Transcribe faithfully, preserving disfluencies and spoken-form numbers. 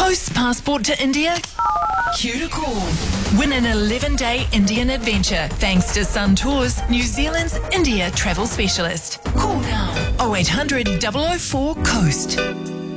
Coast passport to India? Cue to call. Win an eleven-day Indian adventure thanks to Sun Tours, New Zealand's India travel specialist. Call now oh eight hundred, double oh four, COAST.